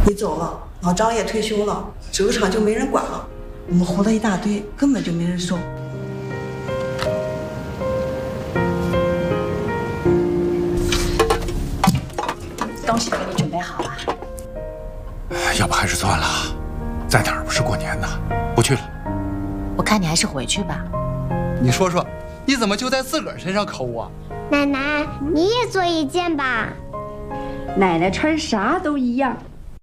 你走了，老张也退休了，足球场就没人管了，我们活了一大堆，根本就没人收。 东西都给你准备好了。 要不还是算了，在哪儿不是过年呢？不去了。 我看你还是回去吧。 你说说，你怎么就在自个儿身上抠啊？ 奶奶，你也做一件吧。 奶奶穿啥都一样。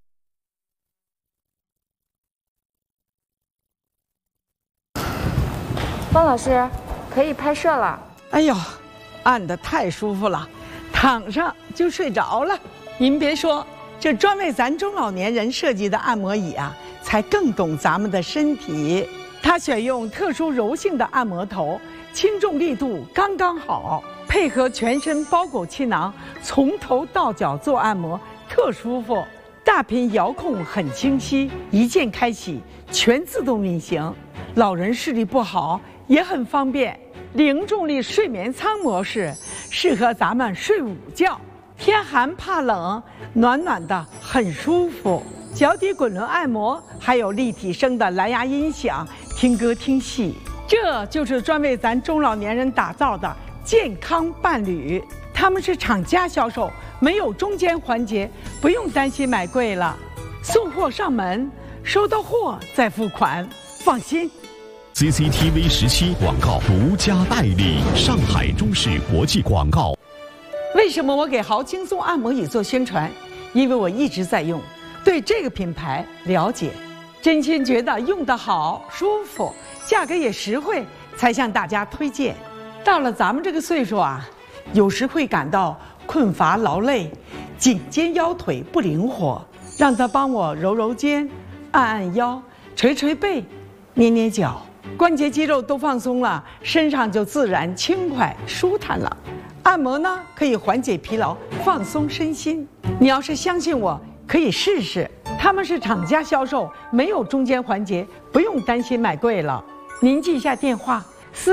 方老师，可以拍摄了。 哎呦，按得太舒服了，躺上就睡着了。您别说，这专为咱中老年人设计的按摩椅啊，才更懂咱们的身体。它选用特殊柔性的按摩头，轻重力度刚刚好，配合全身包裹气囊，从头到脚做按摩，特舒服。大屏遥控很清晰，一键开启，全自动运行。老人视力不好也很方便。零重力睡眠舱模式适合咱们睡午觉，天寒怕冷，暖暖的很舒服。脚底滚轮按摩，还有立体声的蓝牙音响，听歌听戏。这就是专为咱中老年人打造的健康伴侣。他们是厂家销售，没有中间环节，不用担心买贵了。送货上门，收到货再付款，放心。 CCTV 17广告独家代理，上海中视国际广告。 为什么我给豪轻松按摩椅做宣传？因为我一直在用，对这个品牌了解，真心觉得用得好、舒服，价格也实惠，才向大家推荐。到了咱们这个岁数啊，有时会感到困乏劳累，颈肩腰腿不灵活，让他帮我揉揉肩，按按腰，捶捶背，捏捏脚，关节肌肉都放松了，身上就自然轻快舒坦了。按摩呢，可以缓解疲劳，放松身心。你要是相信我，可以试试。他们是厂家销售，没有中间环节，不用担心买贵了。您记一下电话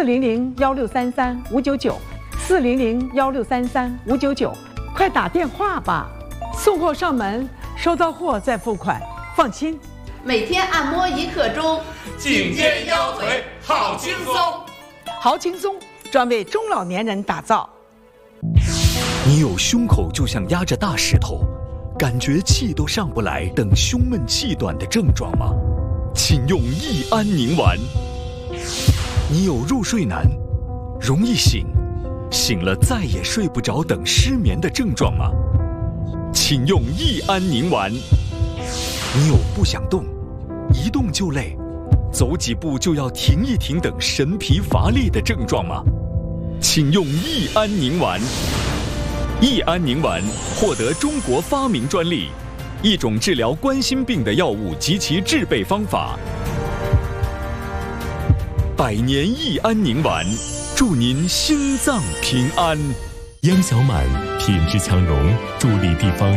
：400-1633-599，400-1633-599，快打电话吧。送货上门，收到货再付款，放心。 每天按摩1刻钟，颈肩腰腿好轻松。 好轻松，专为中老年人打造。 你有胸口就像压着大石头，感觉气都上不来等胸闷气短的症状吗？请用益安宁丸。你有入睡难，容易醒，醒了再也睡不着等失眠的症状吗？请用益安宁丸。你有不想动，一动就累，走几步就要停一停等神疲乏力的症状吗？请用益安宁丸。益安宁丸获得中国发明专利，一种治疗冠心病的药物及其制备方法。100年益安宁丸，祝您心脏平安。 央小满品质强融，助力地方